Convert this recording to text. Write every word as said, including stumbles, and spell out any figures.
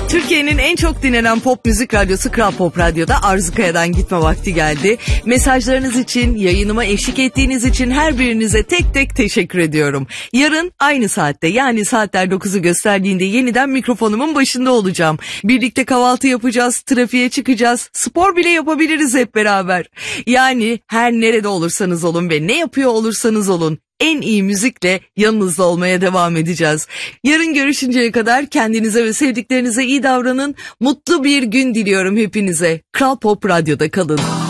Türkiye'nin en çok dinlenen pop müzik radyosu Kral Pop Radyo'da Arzu Kaya'dan gitme vakti geldi. Mesajlarınız için, yayınıma eşlik ettiğiniz için her birinize tek tek teşekkür ediyorum. Yarın aynı saatte, yani saatler dokuzu gösterdiğinde yeniden mikrofonumun başında olacağım. Birlikte kahvaltı yapacağız, trafiğe çıkacağız, spor bile yapabiliriz hep beraber. Yani her nerede olursanız olun ve ne yapıyor olursanız olun, en iyi müzikle yanınızda olmaya devam edeceğiz. Yarın görüşünceye kadar kendinize ve sevdiklerinize iyi davranın. Mutlu bir gün diliyorum hepinize. Kral Pop Radyo'da kalın.